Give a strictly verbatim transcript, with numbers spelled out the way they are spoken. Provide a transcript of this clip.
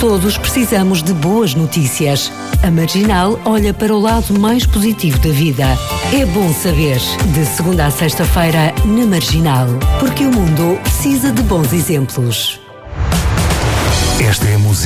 Todos precisamos de boas notícias. A Marginal olha para o lado mais positivo da vida. É bom saber. De segunda a sexta-feira, na Marginal. Porque o mundo precisa de bons exemplos. Esta é a música.